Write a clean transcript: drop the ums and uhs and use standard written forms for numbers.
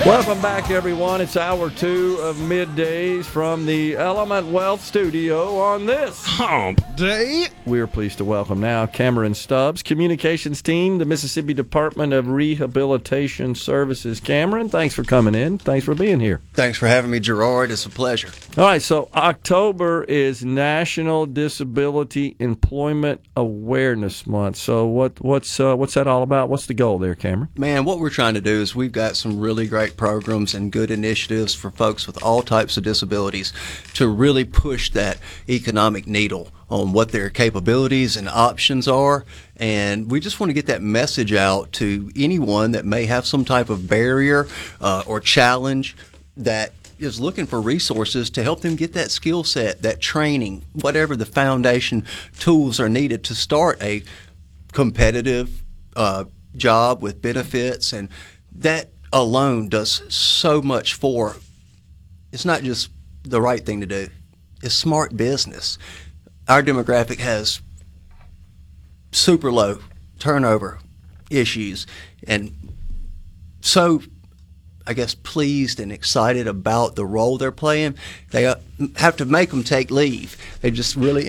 Welcome back, everyone. It's hour 2 of Middays from the Element Wealth Studio on this Hump Day. We're pleased to welcome now Cameron Stubbs, Communications Team, the Mississippi Department of Rehabilitation Services. Cameron, thanks for coming in. Thanks for being here. Thanks for having me, Gerard. It's a pleasure. All right, so October is National Disability Employment Awareness Month. So what's that all about? What's the goal there, Cameron? Man, what we're trying to do is we've got some really great programs and good initiatives for folks with all types of disabilities to really push that economic needle on what their capabilities and options are. And we just want to get that message out to anyone that may have some type of barrier or challenge that is looking for resources to help them get that skill set, that training, whatever the foundation tools are needed to start a competitive job with benefits. And that alone does so much for, it's not just the right thing to do, it's smart business. Our demographic has super low turnover issues, and so I guess pleased and excited about the role they're playing. They have to make them take leave. They just really